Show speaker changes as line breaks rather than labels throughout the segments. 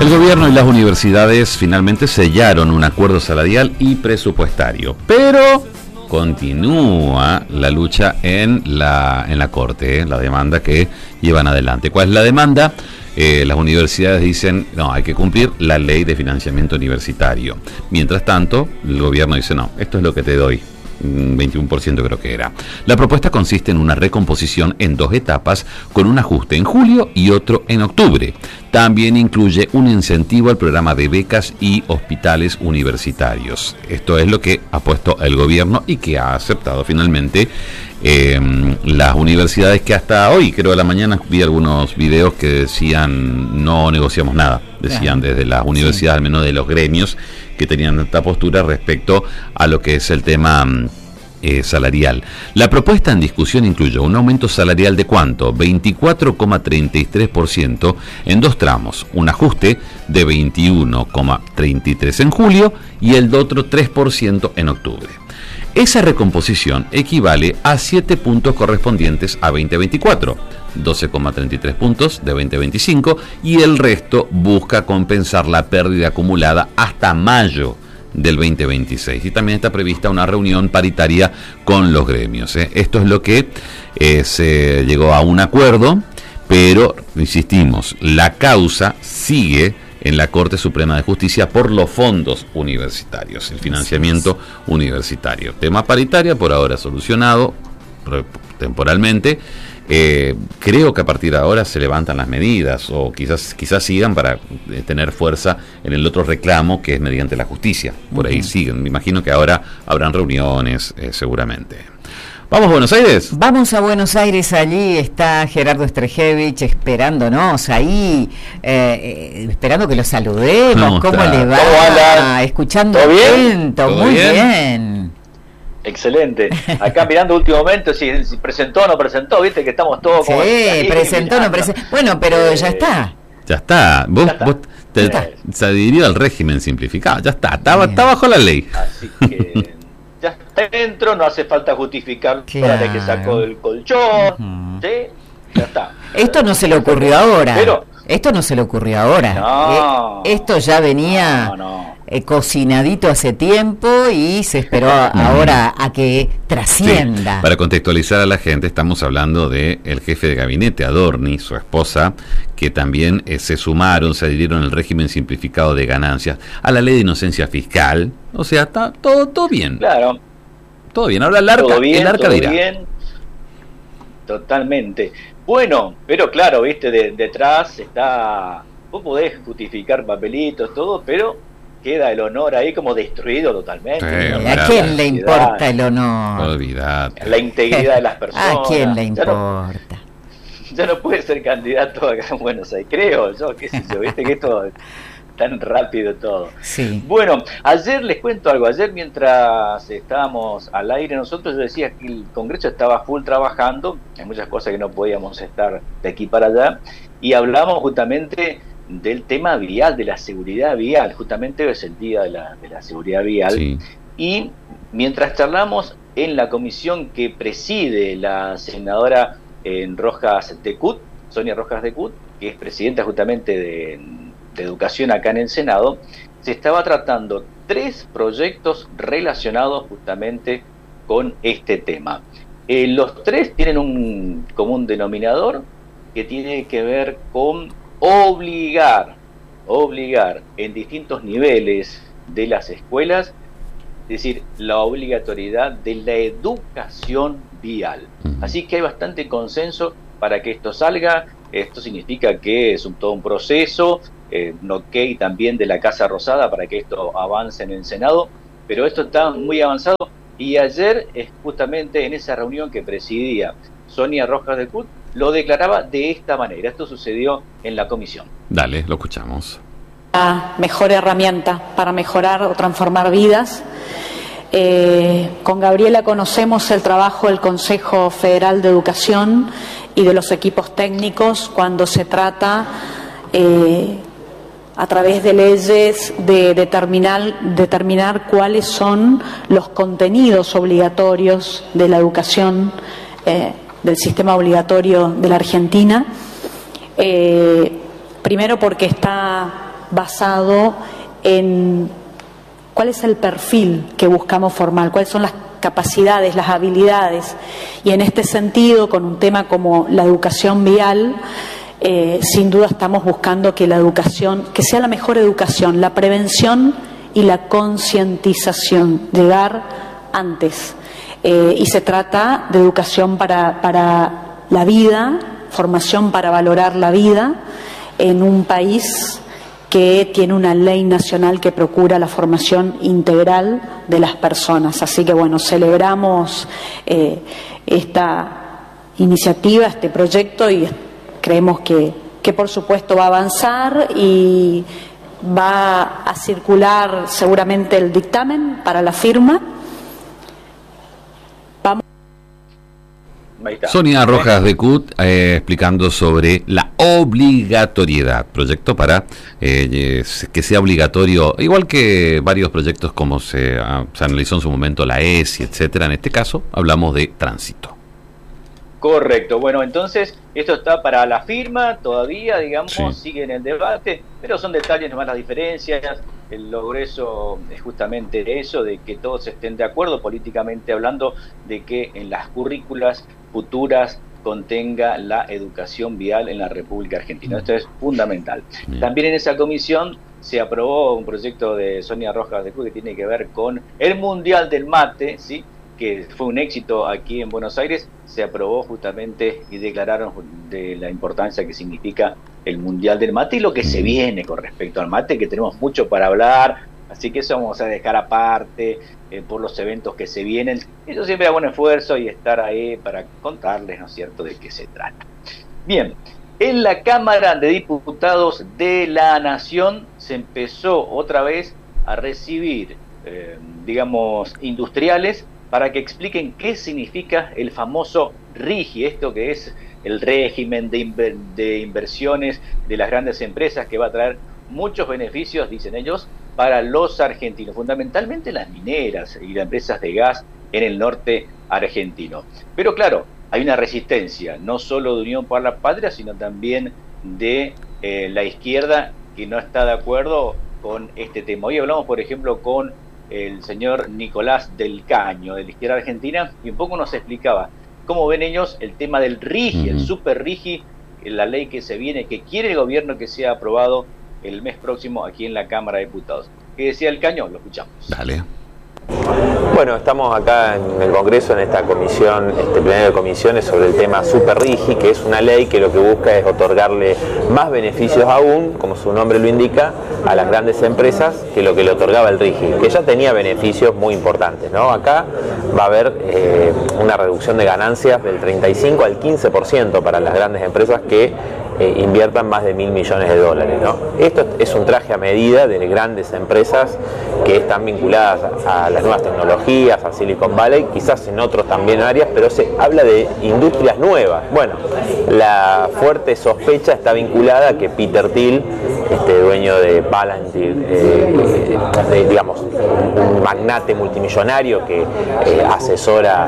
El gobierno y las universidades finalmente sellaron un acuerdo salarial y presupuestario, pero continúa la lucha en la Corte, la demanda que llevan adelante. ¿Cuál es la demanda? Las universidades dicen, no, hay que cumplir la ley de financiamiento universitario. Mientras tanto, el gobierno dice, no, esto es lo que te doy. 21% creo que era. La propuesta consiste en una recomposición en 2 etapas, con un ajuste en julio y otro en octubre. También incluye un incentivo al programa de becas y hospitales universitarios. Esto es lo que ha puesto el gobierno y que ha aceptado finalmente las universidades, que hasta hoy, creo de la mañana, vi algunos videos que decían no negociamos nada. Decían desde las universidades, al menos de los gremios, que tenían esta postura respecto a lo que es el tema salarial. La propuesta en discusión incluye un aumento salarial de ¿cuánto? 24,33% en 2 tramos, un ajuste de 21,33% en julio y el otro 3% en octubre. Esa recomposición equivale a 7 puntos correspondientes a 2024, 12,33 puntos de 2025, y el resto busca compensar la pérdida acumulada hasta mayo del 2026. Y también está prevista una reunión paritaria con los gremios. Esto es lo que se llegó a un acuerdo, pero, insistimos, la causa sigue en la Corte Suprema de Justicia por los fondos universitarios, el financiamiento universitario. Tema paritario por ahora solucionado temporalmente. Creo que a partir de ahora se levantan las medidas, o quizás sigan para tener fuerza en el otro reclamo, que es mediante la justicia. Por ahí siguen. Me imagino que ahora habrán reuniones seguramente. ¿Vamos a Buenos Aires?
Vamos a Buenos Aires, allí está Gerardo Strejevich esperándonos ahí, esperando que lo saludemos. ¿Cómo le va?
Hola.
Escuchando
¿Todo bien?
atento, muy bien.
Excelente. Acá mirando último momento, si presentó o no presentó, viste que estamos todos como...
Sí, presentó, no presentó. Bueno, pero ya está.
Ya está. Vos se adhirió al régimen simplificado. Ya está. Está bajo la ley.
Así que... ya está dentro, no hace falta justificar para que sacó del colchón, ¿sí? Ya está.
Esto no se le ocurrió ahora. Esto no se le ocurrió ahora.
No,
esto ya venía cocinadito hace tiempo y se esperó ahora a que trascienda.
Sí. Para contextualizar a la gente, estamos hablando de el jefe de gabinete, Adorni, su esposa, que también se adhirieron al régimen simplificado de ganancias, a la ley de inocencia fiscal. O sea, está todo bien.
Claro.
Todo bien. Ahora el arca dirá.
Bien. Totalmente. Bueno, pero claro, viste, detrás está... Vos podés justificar papelitos, todo, pero queda el honor ahí como destruido totalmente.
Sí,
¿a quién le importa el honor?
Olvidate.
La integridad de las personas.
¿A quién le importa?
Ya no puede ser candidato acá en Buenos Aires, creo yo, qué sé yo, viste que esto tan rápido todo.
Sí.
Bueno, ayer les cuento algo. Ayer, mientras estábamos al aire, nosotros, yo decía que el Congreso estaba full trabajando, hay muchas cosas que no podíamos estar de aquí para allá, y hablamos justamente del tema vial, de la seguridad vial. Justamente es el día de la seguridad vial.
Sí.
Y mientras charlamos en la comisión que preside la senadora Rojas de Cut, Sonia Rojas de Cut, que es presidenta justamente de Educación acá en el Senado, se estaba tratando 3 proyectos relacionados justamente con este tema. Los 3 tienen un común denominador que tiene que ver con obligar en distintos niveles de las escuelas, es decir, la obligatoriedad de la educación vial. Así que hay bastante consenso para que esto salga. Esto significa que es todo un proceso, un ok también de la Casa Rosada para que esto avance en el Senado, pero esto está muy avanzado, y ayer justamente en esa reunión que presidía Sonia Rojas de Cut, lo declaraba de esta manera. Esto sucedió en la comisión.
Dale, lo escuchamos.
La mejor herramienta para mejorar o transformar vidas. Con Gabriela conocemos el trabajo del Consejo Federal de Educación y de los equipos técnicos cuando se trata, a través de leyes, de determinar cuáles son los contenidos obligatorios de la educación del sistema obligatorio de la Argentina. Primero porque está basado en cuál es el perfil que buscamos formar, cuáles son las capacidades, las habilidades, y en este sentido, con un tema como la educación vial, sin duda estamos buscando que la educación, que sea la mejor educación, la prevención y la concientización, llegar antes. Y se trata de educación para la vida, formación para valorar la vida en un país que tiene una ley nacional que procura la formación integral de las personas. Así que bueno, celebramos esta iniciativa, este proyecto, y creemos que por supuesto va a avanzar y va a circular seguramente el dictamen para la firma.
Sonia Rojas de CUT explicando sobre la obligatoriedad, proyecto para que sea obligatorio, igual que varios proyectos como se analizó en su momento la ESI, etcétera. En este caso hablamos de tránsito.
Correcto, bueno, entonces esto está para la firma todavía, digamos,
Sí.
sigue en el debate, pero son detalles, nomás las diferencias. Lo grueso es justamente eso, de que todos estén de acuerdo políticamente hablando, de que en las currículas futuras contenga la educación vial en la República Argentina. Esto es fundamental.
Bien.
También en esa comisión se aprobó un proyecto de Sonia Rojas de CUT que tiene que ver con el Mundial del Mate, ¿sí?, que fue un éxito aquí en Buenos Aires. Se aprobó justamente y declararon de la importancia que significa el Mundial del Mate y lo que se viene con respecto al mate, que tenemos mucho para hablar, así que eso vamos a dejar aparte por los eventos que se vienen. Eso siempre da buen esfuerzo y estar ahí para contarles, ¿no es cierto?, de qué se trata. Bien, en la Cámara de Diputados de la Nación se empezó otra vez a recibir, digamos, industriales para que expliquen qué significa el famoso RIGI, esto que es el régimen de inversiones de las grandes empresas, que va a traer muchos beneficios, dicen ellos, para los argentinos, fundamentalmente las mineras y las empresas de gas en el norte argentino. Pero claro, hay una resistencia, no solo de Unión por la Patria, sino también de la izquierda, que no está de acuerdo con este tema. Hoy hablamos, por ejemplo, con el señor Nicolás del Caño, de la izquierda argentina, y un poco nos explicaba cómo ven ellos el tema del RIGI, el super RIGI, la ley que se viene, que quiere el gobierno que sea aprobado el mes próximo aquí en la Cámara de Diputados. ¿Qué decía el Caño? Lo escuchamos.
Dale.
Bueno, estamos acá en el Congreso en esta comisión, este plenario de comisiones sobre el tema Super RIGI, que es una ley que lo que busca es otorgarle más beneficios aún, como su nombre lo indica, a las grandes empresas que lo que le otorgaba el RIGI, que ya tenía beneficios muy importantes, ¿no? Acá va a haber una reducción de ganancias del 35 al 15% para las grandes empresas que inviertan más de $1.000 millones, ¿no? Esto es un traje a medida de grandes empresas que están vinculadas a las nuevas tecnologías, a Silicon Valley, quizás en otros también áreas, pero se habla de industrias nuevas. Bueno, la fuerte sospecha está vinculada a que Peter Thiel, dueño de Palantir, digamos, un magnate multimillonario que asesora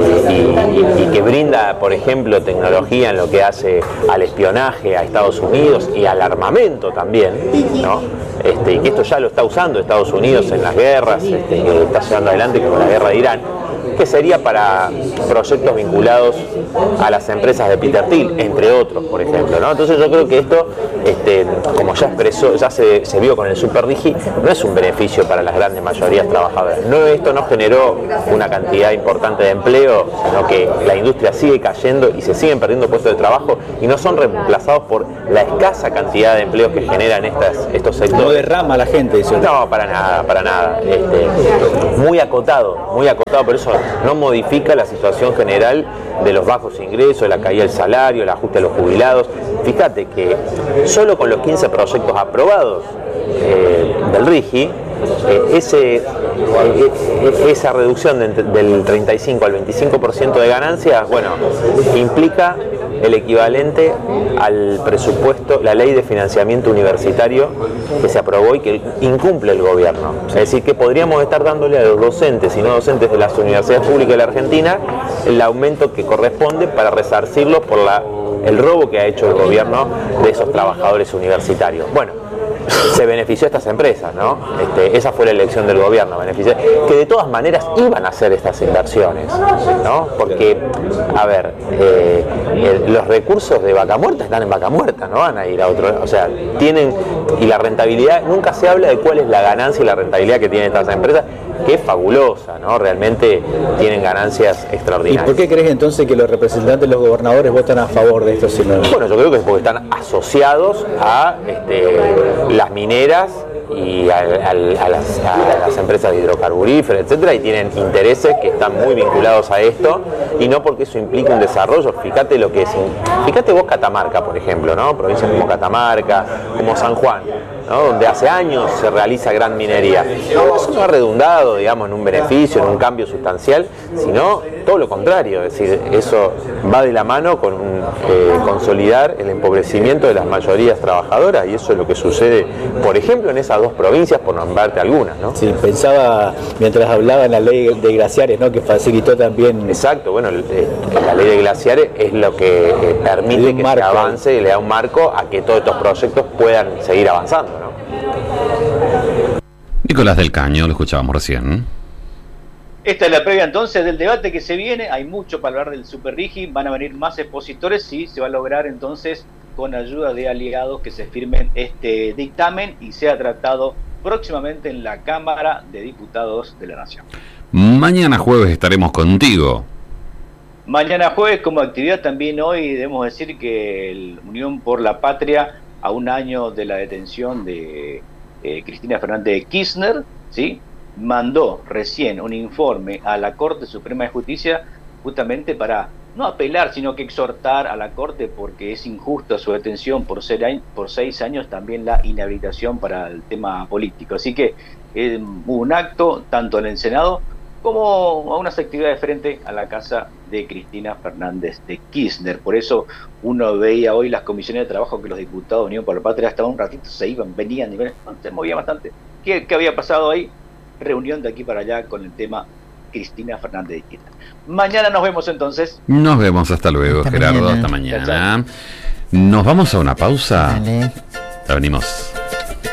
y que brinda, por ejemplo, tecnología en lo que hace al espionaje a Estados Unidos y al armamento también, ¿no? Y que esto ya lo está usando Estados Unidos en las guerras que está llevando adelante, como la guerra de Irán, que sería para proyectos vinculados a las empresas de Peter Thiel, entre otros, por ejemplo, ¿no? Entonces yo creo que esto, como ya expresó, ya se vio con el Super RIGI, no es un beneficio para las grandes mayorías trabajadoras. No, esto no generó una cantidad importante de empleo, sino que la industria sigue cayendo y se siguen perdiendo puestos de trabajo y no son reemplazados por la escasa cantidad de empleos que generan estos sectores.
No derrama a la gente eso.
No, para nada, para nada. Muy acotado, por eso no modifica la situación general de los bajos ingresos, la caída del salario, el ajuste a los jubilados. Fíjate que solo con los 15 proyectos aprobados del RIGI, esa reducción del 35 al 25% de ganancias, bueno, implica el equivalente al presupuesto, la ley de financiamiento universitario que se aprobó y que incumple el gobierno. Es decir, que podríamos estar dándole a los docentes y no docentes de las universidades públicas de la Argentina el aumento que corresponde para resarcirlos por el robo que ha hecho el gobierno de esos trabajadores universitarios. Bueno, se benefició a estas empresas, ¿no? Esa fue la elección del gobierno, que de todas maneras iban a hacer estas inversiones, ¿no? Porque, a ver, los recursos de Vaca Muerta están en Vaca Muerta, no van a ir a otro, o sea, tienen, y la rentabilidad, nunca se habla de cuál es la ganancia y la rentabilidad que tienen estas empresas, que es fabulosa, ¿no? Realmente tienen ganancias extraordinarias.
¿Y por qué crees entonces que los representantes de los gobernadores votan a favor de estos sistemas?
Bueno, yo creo que es porque están asociados a las mineras y a las empresas de hidrocarburíferas, etcétera, y tienen intereses que están muy vinculados a esto, y no porque eso implique un desarrollo. Fíjate vos Catamarca, por ejemplo, ¿no? Provincias como Catamarca, como San Juan, ¿no? Donde hace años se realiza gran minería. No, eso no ha redundado, digamos, en un beneficio, en un cambio sustancial, sino todo lo contrario. Es decir, eso va de la mano con consolidar el empobrecimiento de las mayorías trabajadoras, y eso es lo que sucede, por ejemplo, en esas dos provincias, por nombrarte algunas, ¿no?
Sí, pensaba mientras hablaba en la ley de glaciares, ¿no? Que facilitó también.
Exacto, bueno, la ley de glaciares es lo que permite que se avance y le da un marco a que todos estos proyectos puedan seguir avanzando, ¿no?
Nicolás del Caño, lo escuchábamos recién.
Esta es la previa entonces del debate que se viene. Hay mucho para hablar del Superrigi, van a venir más expositores y se va a lograr entonces con ayuda de aliados que se firmen este dictamen y sea tratado próximamente en la Cámara de Diputados de la Nación.
Mañana jueves estaremos contigo.
Mañana jueves, como actividad también hoy, debemos decir que el Unión por la Patria, a un año de la detención de Cristina Fernández de Kirchner, ¿sí?, mandó recién un informe a la Corte Suprema de Justicia justamente para no apelar, sino que exhortar a la Corte, porque es injusta su detención por 6 años, también la inhabilitación para el tema político. Así que hubo un acto tanto en el Senado como a unas actividades frente a la casa de Cristina Fernández de Kirchner. Por eso uno veía hoy las comisiones de trabajo que los diputados de Unión por la Patria hasta un ratito se iban, venían, se movía bastante. ¿Qué había pasado ahí? Reunión de aquí para allá con el tema Cristina Fernández de Kirchner. Mañana nos vemos entonces.
Nos vemos, hasta luego, hasta Gerardo, mañana. Hasta mañana. Nos vamos a una pausa.
Dale.
Ya venimos.